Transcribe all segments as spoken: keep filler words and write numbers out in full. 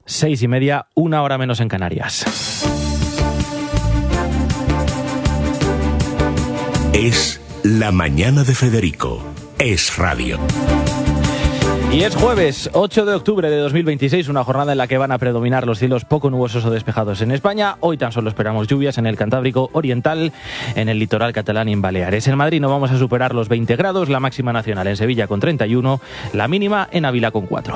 Seis y media, una hora menos en Canarias. Es La Mañana de Federico. Es radio. Y es jueves, ocho de octubre de dos mil veintiséis, una jornada en la que van a predominar los cielos poco nubosos o despejados en España. Hoy tan solo esperamos lluvias en el Cantábrico Oriental, en el litoral catalán y en Baleares. En Madrid no vamos a superar los veinte grados, la máxima nacional en Sevilla con treinta y uno, la mínima en Ávila con cuatro.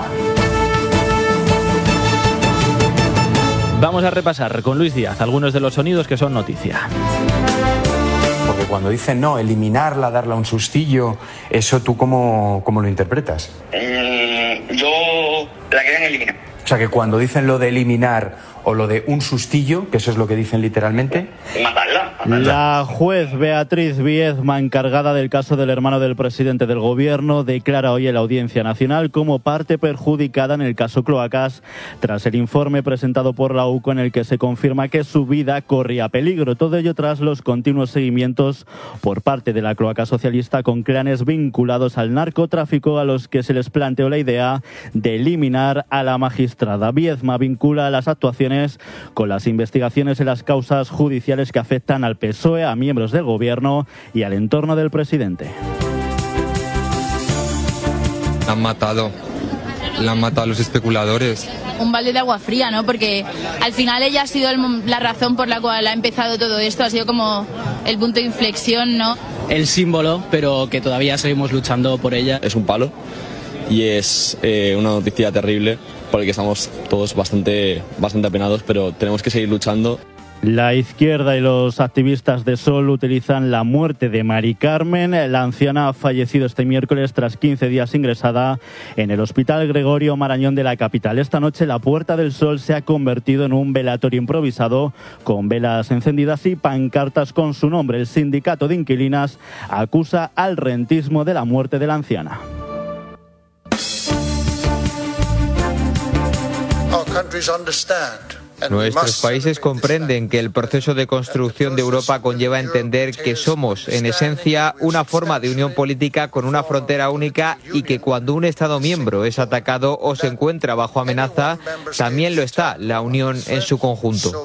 Vamos a repasar con Luis Díaz algunos de los sonidos que son noticia. Porque cuando dicen no, eliminarla, darle un sustillo, ¿eso tú cómo, cómo lo interpretas? Eh, yo la querían eliminar. O sea, que cuando dicen lo de eliminar o lo de un sustillo, que eso es lo que dicen literalmente... Matarla, matarla. La juez Beatriz Biezma, encargada del caso del hermano del presidente del gobierno, declara hoy en la Audiencia Nacional como parte perjudicada en el caso Cloacas, tras el informe presentado por la U C O en el que se confirma que su vida corría peligro. Todo ello tras los continuos seguimientos por parte de la cloaca socialista con clanes vinculados al narcotráfico, a los que se les planteó la idea de eliminar a la magistrada. Biezma vincula las actuaciones con las investigaciones en las causas judiciales que afectan al P S O E, a miembros del gobierno y al entorno del presidente. La han matado, la han matado a los especuladores. Un balde de agua fría, ¿no? Porque al final ella ha sido el, la razón por la cual ha empezado todo esto, ha sido como el punto de inflexión, ¿no? El símbolo, pero que todavía seguimos luchando por ella. Es un palo y es eh, una noticia terrible, por el que estamos todos bastante, bastante apenados, pero tenemos que seguir luchando. La izquierda y los activistas de Sol utilizan la muerte de Mari Carmen. La anciana ha fallecido este miércoles tras quince días ingresada en el Hospital Gregorio Marañón de la capital. Esta noche la Puerta del Sol se ha convertido en un velatorio improvisado con velas encendidas y pancartas con su nombre. El sindicato de inquilinas acusa al rentismo de la muerte de la anciana. Nuestros países comprenden que el proceso de construcción de Europa conlleva entender que somos, en esencia, una forma de unión política con una frontera única y que cuando un Estado miembro es atacado o se encuentra bajo amenaza, también lo está la Unión en su conjunto.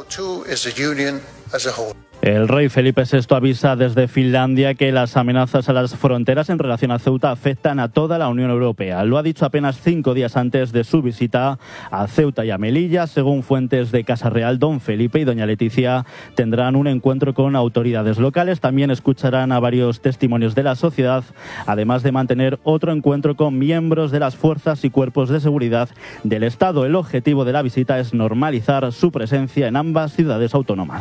El rey Felipe sexto avisa desde Finlandia que las amenazas a las fronteras en relación a Ceuta afectan a toda la Unión Europea. Lo ha dicho apenas cinco días antes de su visita a Ceuta y a Melilla. Según fuentes de Casa Real, don Felipe y doña Leticia tendrán un encuentro con autoridades locales. También escucharán a varios testimonios de la sociedad, además de mantener otro encuentro con miembros de las fuerzas y cuerpos de seguridad del Estado. El objetivo de la visita es normalizar su presencia en ambas ciudades autónomas.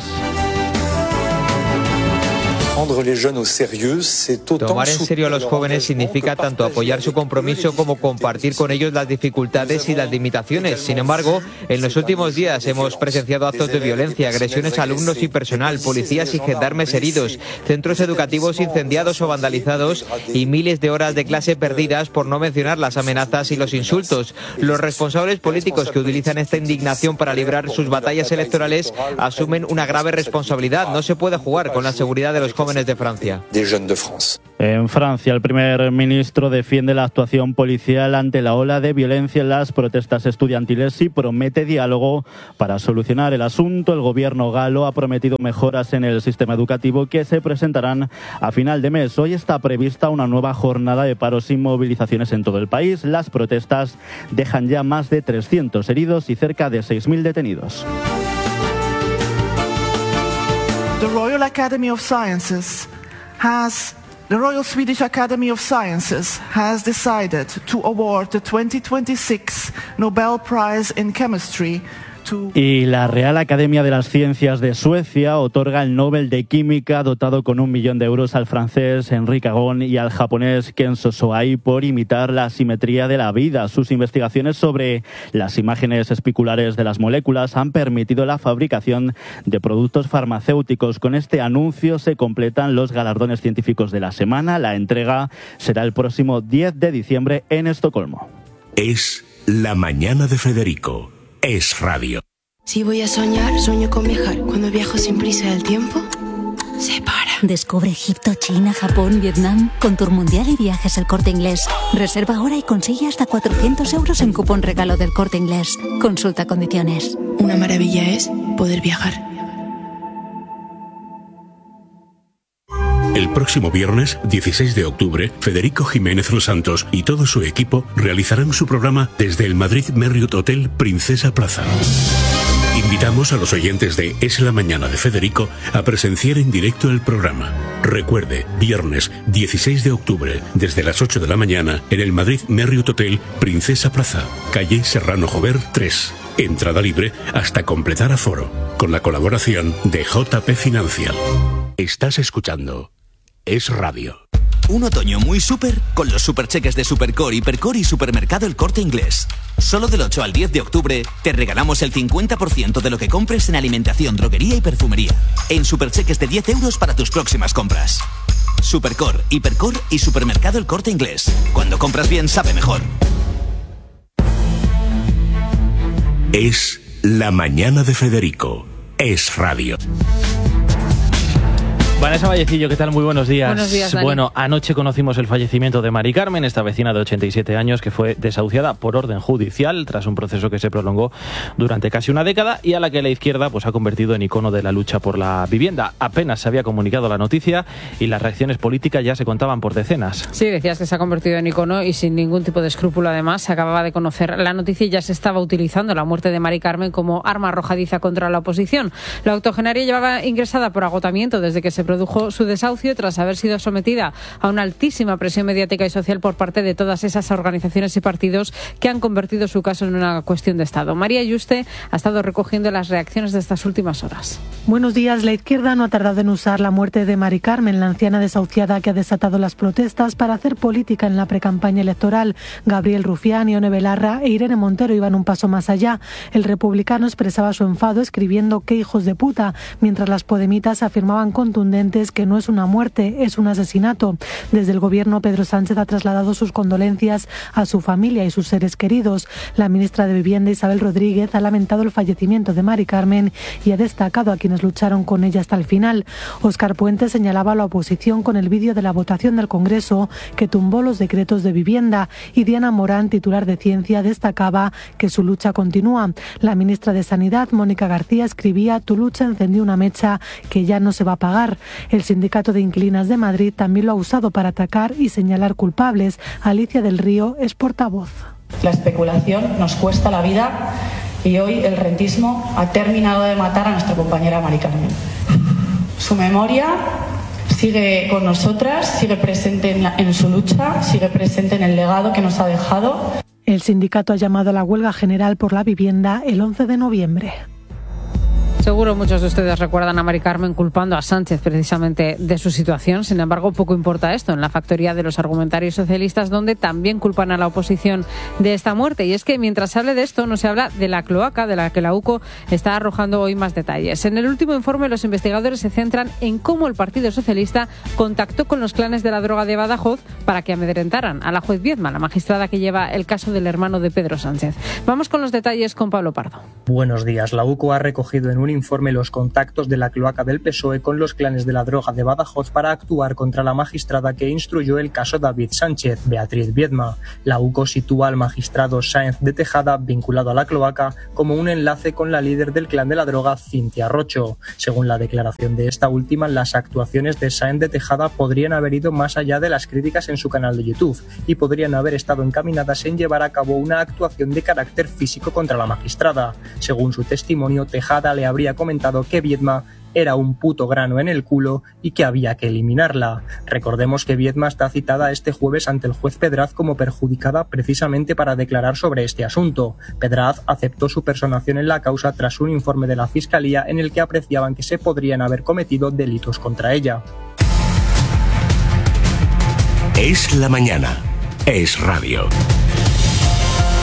Tomar en serio a los jóvenes significa tanto apoyar su compromiso como compartir con ellos las dificultades y las limitaciones. Sin embargo, en los últimos días hemos presenciado actos de violencia, agresiones a alumnos y personal, policías y gendarmes heridos, centros educativos incendiados o vandalizados y miles de horas de clase perdidas, por no mencionar las amenazas y los insultos. Los responsables políticos que utilizan esta indignación para librar sus batallas electorales asumen una grave responsabilidad. No se puede jugar con la seguridad de los jóvenes de Francia. En Francia, el primer ministro defiende la actuación policial ante la ola de violencia en las protestas estudiantiles y promete diálogo para solucionar el asunto. El gobierno galo ha prometido mejoras en el sistema educativo que se presentarán a final de mes. Hoy está prevista una nueva jornada de paros y movilizaciones en todo el país. Las protestas dejan ya más de trescientos heridos y cerca de seis mil detenidos. The Royal Academy of Sciences has, the Royal Swedish Academy of Sciences has decided to award the twenty twenty-six Nobel Prize in Chemistry. Y la Real Academia de las Ciencias de Suecia otorga el Nobel de Química dotado con un millón de euros al francés Henri Cagon y al japonés Kenzo Soai por imitar la simetría de la vida. Sus investigaciones sobre las imágenes especulares de las moléculas han permitido la fabricación de productos farmacéuticos. Con este anuncio se completan los galardones científicos de la semana. La entrega será el próximo diez de diciembre en Estocolmo. Es La Mañana de Federico. Es radio. Si voy a soñar, sueño con viajar. Cuando viajo sin prisa del tiempo, se para. Descubre Egipto, China, Japón, Vietnam con Tour Mundial y Viajes El Corte Inglés. Reserva ahora y consigue hasta cuatrocientos euros en cupón regalo del Corte Inglés. Consulta condiciones. Una maravilla es poder viajar. El próximo viernes, dieciséis de octubre, Federico Jiménez Los Santos y todo su equipo realizarán su programa desde el Madrid Marriott Hotel Princesa Plaza. Invitamos a los oyentes de Es la Mañana de Federico a presenciar en directo el programa. Recuerde, viernes dieciséis de octubre, desde las ocho de la mañana, en el Madrid Marriott Hotel Princesa Plaza, calle Serrano Jover tres. Entrada libre hasta completar aforo, con la colaboración de J P Financial. Estás escuchando Es Radio. Un otoño muy súper con los supercheques de Supercore, Hipercore y Supermercado El Corte Inglés. Solo del ocho al diez de octubre te regalamos el cincuenta por ciento de lo que compres en alimentación, droguería y perfumería. En supercheques de diez euros para tus próximas compras. Supercore, Hipercore y Supermercado El Corte Inglés. Cuando compras bien, sabe mejor. Es la mañana de Federico. Es Radio. Vanessa Vallecillo, ¿qué tal? Muy buenos días. Buenos días, Dani. Bueno, anoche conocimos el fallecimiento de Mari Carmen, esta vecina de ochenta y siete años que fue desahuciada por orden judicial tras un proceso que se prolongó durante casi una década y a la que la izquierda pues ha convertido en icono de la lucha por la vivienda. Apenas se había comunicado la noticia y las reacciones políticas ya se contaban por decenas. Sí, decías que se ha convertido en icono y sin ningún tipo de escrúpulo. Además, se acababa de conocer la noticia y ya se estaba utilizando la muerte de Mari Carmen como arma arrojadiza contra la oposición. La octogenaria llevaba ingresada por agotamiento desde que se produjo su desahucio tras haber sido sometida a una altísima presión mediática y social por parte de todas esas organizaciones y partidos que han convertido su caso en una cuestión de Estado. María Yuste ha estado recogiendo las reacciones de estas últimas horas. Buenos días. La izquierda no ha tardado en usar la muerte de Mari Carmen, la anciana desahuciada que ha desatado las protestas, para hacer política en la precampaña electoral. Gabriel Rufián, Ione Belarra e Irene Montero iban un paso más allá. El republicano expresaba su enfado escribiendo "qué hijos de puta", mientras las podemitas afirmaban contundentes que no es una muerte, es un asesinato. Desde el gobierno, Pedro Sánchez ha trasladado sus condolencias a su familia y sus seres queridos. La ministra de Vivienda, Isabel Rodríguez, ha lamentado el fallecimiento de Mari Carmen y ha destacado a quienes lucharon con ella hasta el final. Óscar Puente señalaba a la oposición con el vídeo de la votación del Congreso que tumbó los decretos de vivienda, y Diana Morán, titular de Ciencia, destacaba que su lucha continúa. La ministra de Sanidad, Mónica García, escribía: "Tu lucha encendió una mecha que ya no se va a apagar". El sindicato de Inquilinas de Madrid también lo ha usado para atacar y señalar culpables. Alicia del Río es portavoz. La especulación nos cuesta la vida y hoy el rentismo ha terminado de matar a nuestra compañera Mari Carmen. Su memoria sigue con nosotras, sigue presente en, la, en su lucha, sigue presente en el legado que nos ha dejado. El sindicato ha llamado a la huelga general por la vivienda el once de noviembre. Seguro muchos de ustedes recuerdan a Mari Carmen culpando a Sánchez precisamente de su situación. Sin embargo, poco importa esto en la factoría de los argumentarios socialistas, donde también culpan a la oposición de esta muerte. Y es que mientras se hable de esto, no se habla de la cloaca, de la que la UCO está arrojando hoy más detalles. En el último informe, los investigadores se centran en cómo el Partido Socialista contactó con los clanes de la droga de Badajoz para que amedrentaran a la juez Viedma, la magistrada que lleva el caso del hermano de Pedro Sánchez. Vamos con los detalles con Pablo Pardo. Buenos días. La UCO ha recogido en un informe los contactos de la cloaca del P S O E con los clanes de la droga de Badajoz para actuar contra la magistrada que instruyó el caso David Sánchez, Beatriz Viedma. La UCO sitúa al magistrado Sáenz de Tejada, vinculado a la cloaca, como un enlace con la líder del clan de la droga, Cintia Rocho. Según la declaración de esta última, las actuaciones de Sáenz de Tejada podrían haber ido más allá de las críticas en su canal de YouTube y podrían haber estado encaminadas en llevar a cabo una actuación de carácter físico contra la magistrada. Según su testimonio, Tejada le habría comentado que Viedma era un puto grano en el culo y que había que eliminarla. Recordemos que Viedma está citada este jueves ante el juez Pedraz como perjudicada precisamente para declarar sobre este asunto. Pedraz aceptó su personación en la causa tras un informe de la Fiscalía en el que apreciaban que se podrían haber cometido delitos contra ella. Es la mañana. Es Radio.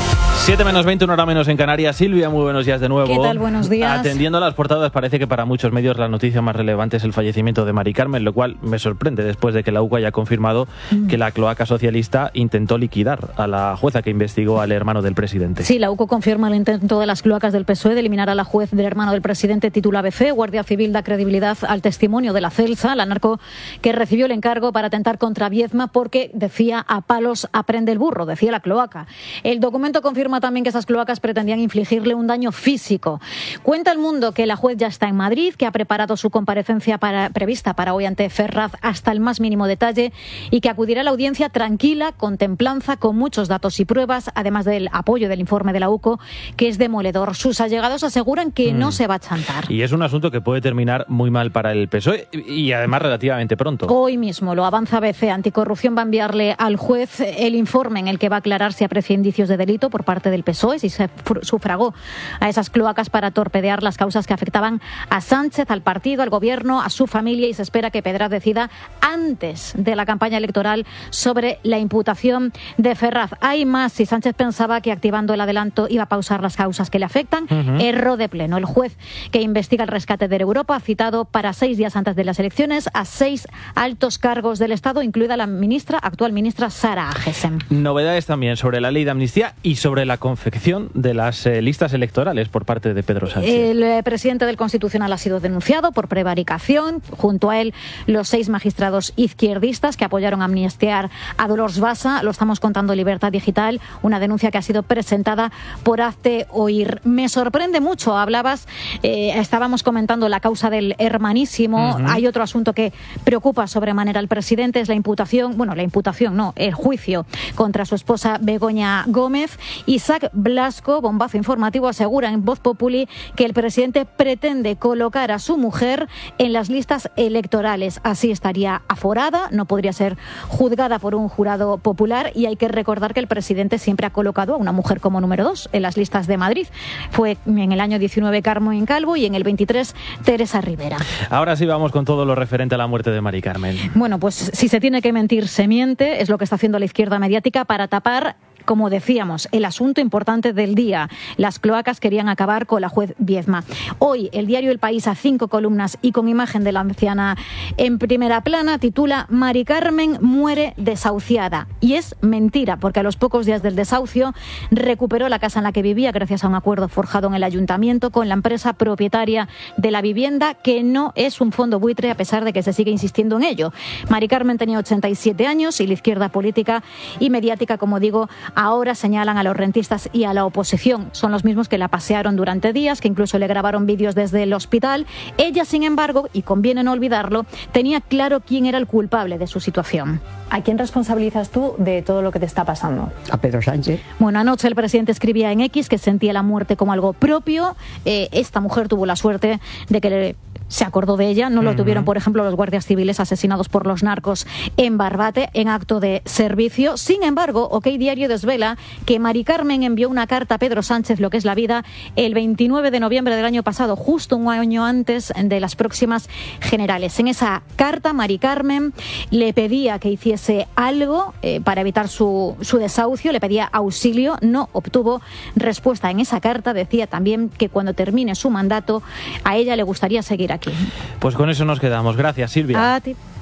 siete menos veinte, una hora menos en Canarias. Silvia, muy buenos días de nuevo. ¿Qué tal? Buenos días. Atendiendo a las portadas, parece que para muchos medios la noticia más relevante es el fallecimiento de Mari Carmen, lo cual me sorprende después de que la U C O haya confirmado mm. que la cloaca socialista intentó liquidar a la jueza que investigó al hermano del presidente. Sí, la U C O confirma el intento de las cloacas del P S O E de eliminar a la juez del hermano del presidente, titula A B C. Guardia Civil da credibilidad al testimonio de la Celsa, la narco que recibió el encargo para atentar contra Viedma porque, decía, a palos aprende el burro, decía la cloaca. El documento confirma también que esas cloacas pretendían infligirle un daño físico. Cuenta El Mundo que la juez ya está en Madrid, que ha preparado su comparecencia para, prevista para hoy ante Ferraz hasta el más mínimo detalle y que acudirá a la audiencia tranquila, con templanza, con muchos datos y pruebas, además del apoyo del informe de la U C O, que es demoledor. Sus allegados aseguran que mm. no se va a chantar. Y es un asunto que puede terminar muy mal para el P S O E y además relativamente pronto. Hoy mismo lo avanza A B C. Anticorrupción va a enviarle al juez el informe en el que va a aclarar si aprecia indicios de delito por parte del P S O E, si se sufragó a esas cloacas para torpedear las causas que afectaban a Sánchez, al partido, al gobierno, a su familia, y se espera que Pedraz decida antes de la campaña electoral sobre la imputación de Ferraz. Hay más. Si Sánchez pensaba que activando el adelanto iba a pausar las causas que le afectan, uh-huh. erró de pleno. El juez que investiga el rescate de Europa ha citado para seis días antes de las elecciones a seis altos cargos del Estado, incluida la ministra, actual ministra Sara Agesen. Novedades también sobre la ley de amnistía y sobre la confección de las eh, listas electorales por parte de Pedro Sánchez. El eh, presidente del Constitucional ha sido denunciado por prevaricación. Junto a él, los seis magistrados izquierdistas que apoyaron a amnistiar a Dolors Bassa. Lo estamos contando Libertad Digital, una denuncia que ha sido presentada por Hazte Oír. Me sorprende mucho. Hablabas, eh, estábamos comentando la causa del hermanísimo. Uh-huh. Hay otro asunto que preocupa sobremanera al presidente, es la imputación, bueno, la imputación no, el juicio contra su esposa Begoña Gómez. Isaac Blasco, bombazo informativo, asegura en Voz Populi que el presidente pretende colocar a su mujer en las listas electorales. Así estaría aforada, no podría ser juzgada por un jurado popular, y hay que recordar que el presidente siempre ha colocado a una mujer como número dos en las listas de Madrid. Fue en el año diecinueve Carmen Calvo y en el veintitrés Teresa Rivera. Ahora sí vamos con todo lo referente a la muerte de Mari Carmen. Bueno, pues si se tiene que mentir, se miente. Es lo que está haciendo la izquierda mediática para tapar, como decíamos, el asunto importante del día. Las cloacas querían acabar con la juez Viedma. Hoy el diario El País, a cinco columnas y con imagen de la anciana en primera plana, titula Mari Carmen muere desahuciada. Y es mentira, porque a los pocos días del desahucio recuperó la casa en la que vivía gracias a un acuerdo forjado en el ayuntamiento con la empresa propietaria de la vivienda, que no es un fondo buitre a pesar de que se sigue insistiendo en ello. Mari Carmen tenía ochenta y siete años y la izquierda política y mediática, como digo, ahora señalan a los rentistas y a la oposición. Son los mismos que la pasearon durante días, que incluso le grabaron vídeos desde el hospital. Ella, sin embargo, y conviene no olvidarlo, tenía claro quién era el culpable de su situación. ¿A quién responsabilizas tú de todo lo que te está pasando? A Pedro Sánchez. Bueno, anoche el presidente escribía en X que sentía la muerte como algo propio. Eh, esta mujer tuvo la suerte de que le... se acordó de ella. No lo uh-huh. tuvieron, por ejemplo, los guardias civiles asesinados por los narcos en Barbate en acto de servicio. Sin embargo, OK Diario desvela que Mari Carmen envió una carta a Pedro Sánchez, lo que es la vida, el veintinueve de noviembre del año pasado, justo un año antes de las próximas generales. En esa carta, Mari Carmen le pedía que hiciese algo eh, para evitar su, su desahucio, le pedía auxilio, no obtuvo respuesta en esa carta. Decía también que cuando termine su mandato, a ella le gustaría seguir aquí. Pues con eso nos quedamos. Gracias, Silvia. A ti.